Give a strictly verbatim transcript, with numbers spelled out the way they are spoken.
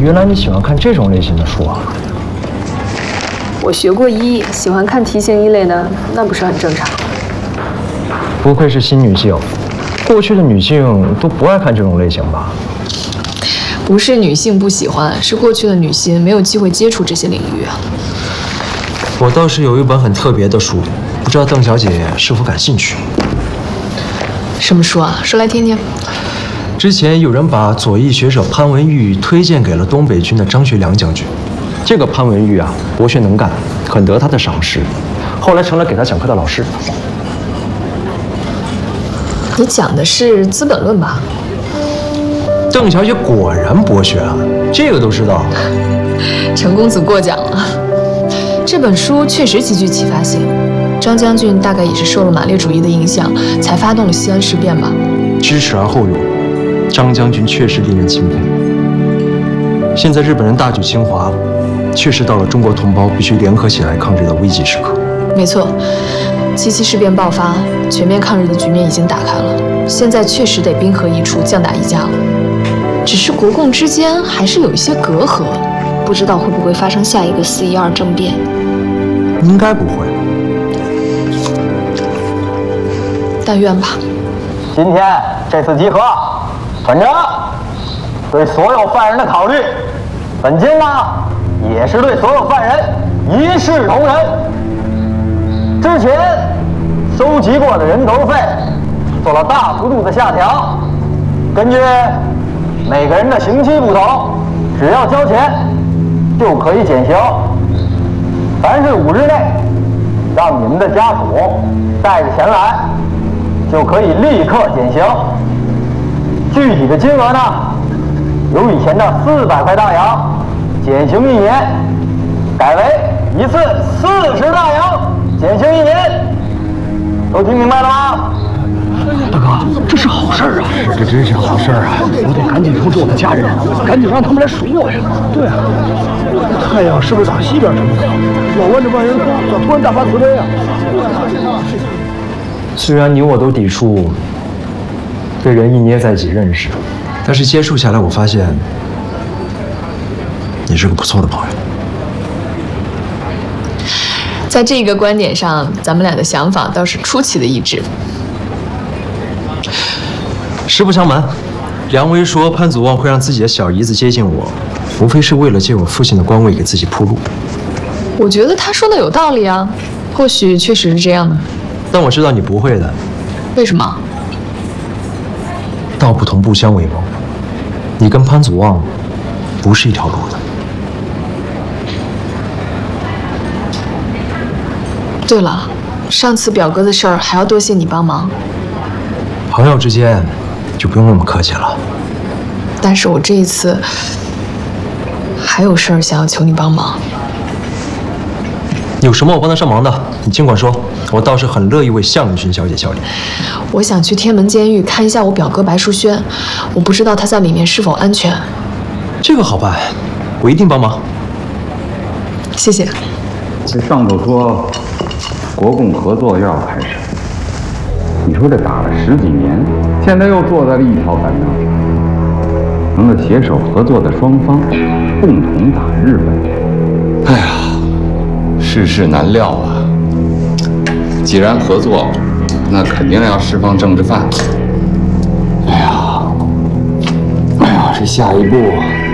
原来你喜欢看这种类型的书啊？ 我学过医，喜欢看题型一类的，那不是很正常。 不愧是新女性，过去的女性都不爱看这种类型吧？ 不是女性不喜欢，是过去的女性没有机会接触这些领域啊。 我倒是有一本很特别的书，不知道邓小姐是否感兴趣？ 什么书啊？说来听听。 之前有人把左翼学者潘文玉推荐给了东北军的张学良将军。这个潘文玉啊，博学能干，很得他的赏识，后来成了给他讲课的老师。 你讲的是《资本论》吧？ 邓小姐果然博学啊，这个都知道。 陈公子过奖了。这本书确实极具启发性。张将军大概也是受了马列主义的影响，才发动了西安事变吧？ 知耻而后勇，张将军确实令人钦佩。现在日本人大举侵华，确实到了中国同胞必须联合起来抗日的危急时刻。 没错，七七事变爆发，全面抗日的局面已经打开了，现在确实得兵合一处，将打一架了。只是国共之间还是有一些隔阂，不知道会不会发生下一个四一二政变。 应该不会。 但愿吧。 今天这次集合，本着对所有犯人的考虑，本经呢也是对所有犯人一视同仁。之前收集过的人头费做了大幅度的下调，根据每个人的刑期不同，只要交钱就可以减刑。凡是五日内让你们的家属带着钱来，就可以立刻减刑。具体的金额呢，由以前的四百块大洋减刑一年，改为一次四十大洋减刑一年。都听明白了吗？ 大哥，这是好事儿啊！这真是好事儿啊！我得赶紧通知我的家人，赶紧让他们来赎我呀！对啊，太阳是不是打西边升的？老万这万人坑咋突然大发慈悲啊？ 虽然你我都抵触被人一捏在一起认识，但是接触下来，我发现你是个不错的朋友。 在这个观点上，咱们俩的想法倒是出奇的一致。 实不相瞒，梁威说潘祖旺会让自己的小姨子接近我，无非是为了借我父亲的官位给自己铺路。 我觉得他说的有道理啊，或许确实是这样的。 但我知道你不会的。 为什么？ 道不同不相为谋，你跟潘祖旺不是一条路的。 对了，上次表哥的事儿还要多谢你帮忙。 朋友之间就不用那么客气了。 但是我这一次还有事儿想要求你帮忙。 有什么我帮得上忙的，你尽管说，我倒是很乐意为向雨荨小姐效力。 我想去天门监狱看一下我表哥白淑轩，我不知道他在里面是否安全。 这个好办，我一定帮忙。 谢谢。 这上头说国共合作要开始，你说这打了十几年，现在又坐在了一条板凳上，成了携手合作的双方，共同打日本。 哎呀，世事难料啊！既然合作，那肯定要释放政治犯。 哎呀，哎呀，这下一步